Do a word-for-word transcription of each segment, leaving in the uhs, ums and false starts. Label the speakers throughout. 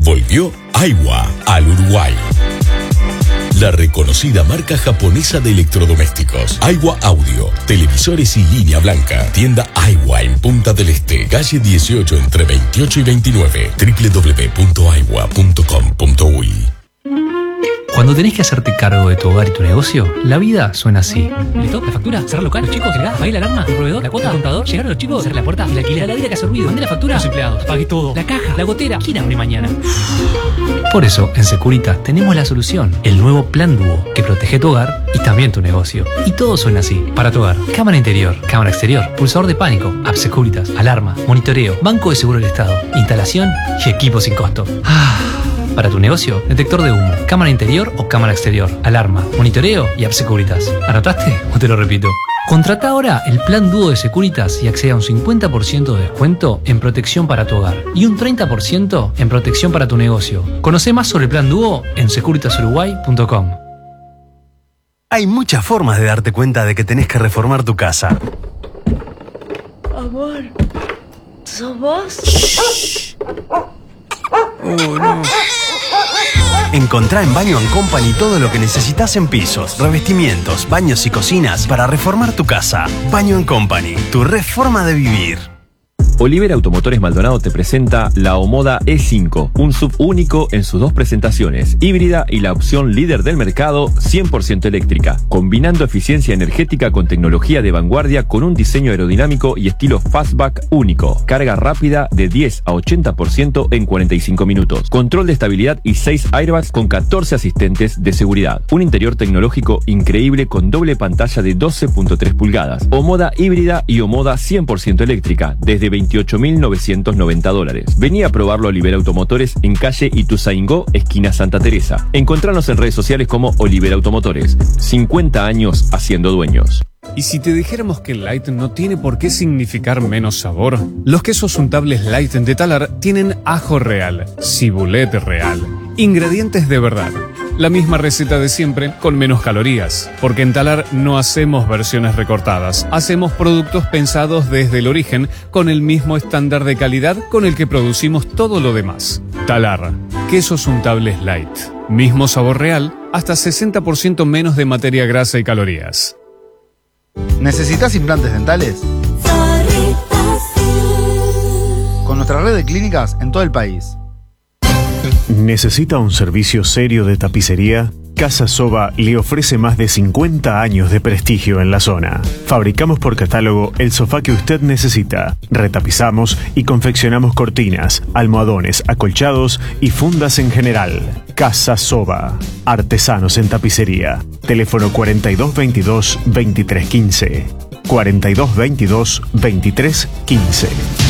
Speaker 1: Volvió Aiwa al Uruguay. La reconocida marca japonesa de electrodomésticos. Aiwa Audio, televisores y línea blanca. Tienda Aiwa en Punta del Este, calle dieciocho entre veintiocho y veintinueve. doble u doble u doble u punto aiwa punto com punto uy.
Speaker 2: Cuando tenés que hacerte cargo de tu hogar y tu negocio, la vida suena así. ¿Listo? ¿La factura? ¿Cerrar local? ¿Los chicos? ¿El gas? ¿Pagué la alarma? ¿El proveedor? ¿La cuota? ¿El contador? ¿Llegaron los chicos? ¿Cerrar la puerta? ¿El alquiler? ¿La heladera que hace ruido? ¿Mandé la factura? ¿Los empleados? ¿Pagué todo? ¿La caja? ¿La gotera? ¿Quién abre mañana? Por eso, en Securitas tenemos la solución. El nuevo Plan Duo, que protege tu hogar y también tu negocio. Y todo suena así. Para tu hogar, cámara interior, cámara exterior, pulsador de pánico, app Securitas, alarma, monitoreo, banco de seguro del Estado, instalación y equipo sin costo. Ah... Para tu negocio, detector de humo, cámara interior o cámara exterior, alarma, monitoreo y app Securitas. ¿Anotaste o te lo repito? Contrata ahora el plan Dúo de Securitas y accede a un cincuenta por ciento de descuento en protección para tu hogar y un treinta por ciento en protección para tu negocio. Conoce más sobre el plan Dúo en securitas uruguay punto com.
Speaker 3: Hay muchas formas de darte cuenta de que tenés que reformar tu casa.
Speaker 4: Amor, ¿sos vos? Shh.
Speaker 3: Oh, no. Encontrá en Baño and Company todo lo que necesitas en pisos, revestimientos, baños y cocinas para reformar tu casa. Baño and Company, tu reforma de vivir.
Speaker 5: Olivera Automotores Maldonado te presenta la Omoda E cinco, un S U V único en sus dos presentaciones, híbrida y la opción líder del mercado, cien por ciento eléctrica, combinando eficiencia energética con tecnología de vanguardia con un diseño aerodinámico y estilo fastback único, carga rápida de diez a ochenta por ciento en cuarenta y cinco minutos, control de estabilidad y seis airbags con catorce asistentes de seguridad, un interior tecnológico increíble con doble pantalla de doce punto tres pulgadas, Omoda híbrida y Omoda cien por ciento eléctrica, desde veintiocho mil novecientos noventa dólares. Vení a probarlo a Olivera Automotores en calle Ituzaingó, esquina Santa Teresa. Encontranos en redes sociales como Olivera Automotores. cincuenta años haciendo dueños.
Speaker 6: ¿Y si te dijéramos que Light no tiene por qué significar menos sabor? Los quesos untables Light de Talar tienen ajo real, cibulet real, ingredientes de verdad. La misma receta de siempre, con menos calorías. Porque en Talar no hacemos versiones recortadas. Hacemos productos pensados desde el origen, con el mismo estándar de calidad con el que producimos todo lo demás. Talar, quesos untables Light. Mismo sabor real, hasta sesenta por ciento menos de materia grasa y calorías.
Speaker 7: ¿Necesitas implantes dentales? Con nuestra red de clínicas en todo el país.
Speaker 8: ¿Necesita un servicio serio de tapicería? Casa Soba le ofrece más de cincuenta años de prestigio en la zona. Fabricamos por catálogo el sofá que usted necesita. Retapizamos y confeccionamos cortinas, almohadones, acolchados y fundas en general. Casa Soba. Artesanos en tapicería. Teléfono cuarenta y dos veintidós veintitrés quince. cuarenta y dos veintidós veintitrés quince.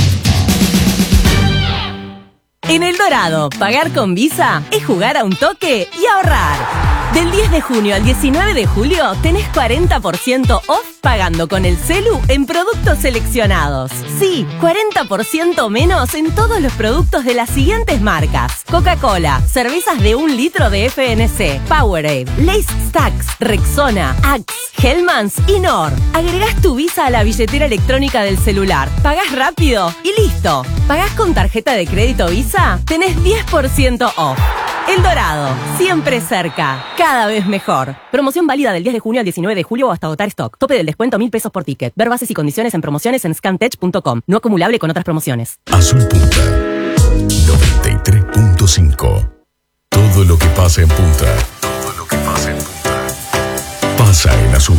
Speaker 9: En El Dorado, pagar con Visa es jugar a un toque y ahorrar. Del diez de junio al diecinueve de julio tenés cuarenta por ciento off pagando con el celu en productos seleccionados. Sí, cuarenta por ciento menos en todos los productos de las siguientes marcas: Coca-Cola, cervezas de un litro de F N C, Powerade, Lace Stacks, Rexona, Axe, Hellmann's y Nor. Agregás tu Visa a la billetera electrónica del celular, pagás rápido y listo. ¿Pagás con tarjeta de crédito Visa? Tenés diez por ciento off. El Dorado, siempre cerca, cada vez mejor. Promoción válida del diez de junio al diecinueve de julio o hasta agotar stock. Tope del descuento mil pesos por ticket. Ver bases y condiciones en promociones en scantech punto com. No acumulable con otras promociones.
Speaker 1: Azul Punta noventa y tres punto cinco. Todo lo que pasa en Punta. Todo lo que pasa en Punta. Pasa en Azul.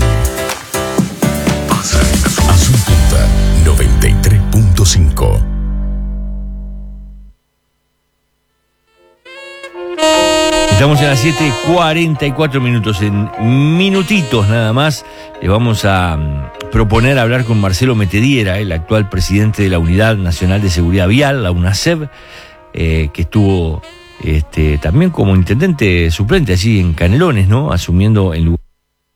Speaker 1: Pasa en Azul. Azul Punta noventa y tres punto cinco.
Speaker 10: Estamos en las siete cuarenta y cuatro minutos, en minutitos nada más. Les vamos a um, proponer hablar con Marcelo Metediera, el actual presidente de la Unidad Nacional de Seguridad Vial, la UNASEV, eh, que estuvo este, también como intendente suplente allí en Canelones, ¿no? Asumiendo el lugar.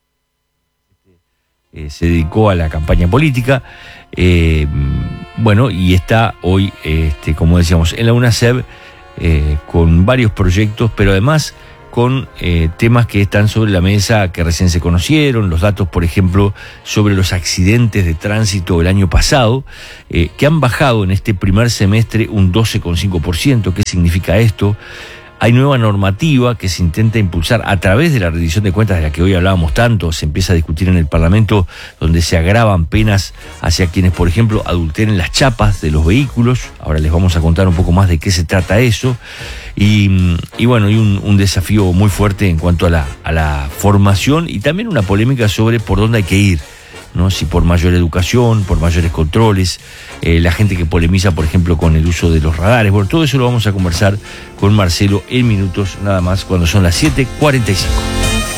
Speaker 10: Eh, se dedicó a la campaña política, eh, bueno, y está hoy, este, como decíamos, en la UNASEV, Eh, con varios proyectos, pero además con eh, temas que están sobre la mesa que recién se conocieron, los datos, por ejemplo, sobre los accidentes de tránsito el año pasado, eh, que han bajado en este primer semestre un doce coma cinco por ciento. ¿Qué significa esto? Hay nueva normativa que se intenta impulsar a través de la rendición de cuentas de la que hoy hablábamos tanto, se empieza a discutir en el Parlamento, donde se agravan penas hacia quienes, por ejemplo, adulteren las chapas de los vehículos. Ahora les vamos a contar un poco más de qué se trata eso. Y, y bueno, y un, un desafío muy fuerte en cuanto a la, a la formación y también una polémica sobre por dónde hay que ir, ¿no? Si por mayor educación, por mayores controles, eh, la gente que polemiza, por ejemplo, con el uso de los radares. Bueno, todo eso lo vamos a conversar con Marcelo en minutos nada más, cuando son las siete cuarenta y cinco.